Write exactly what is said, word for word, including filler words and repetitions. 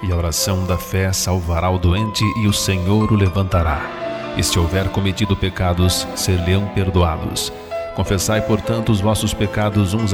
E a oração da fé salvará o doente, e o Senhor o levantará. E se houver cometido pecados, ser-lhe-ão perdoados. Confessai, portanto, os vossos pecados uns